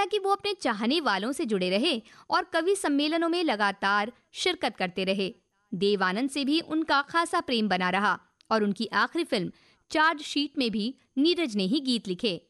हालांकि वो अपने चाहने वालों से जुड़े रहे और कवि सम्मेलनों में लगातार शिरकत करते रहे। देव आनंद से भी उनका खासा प्रेम बना रहा और उनकी आखिरी फिल्म चार्जशीट में भी नीरज ने ही गीत लिखे।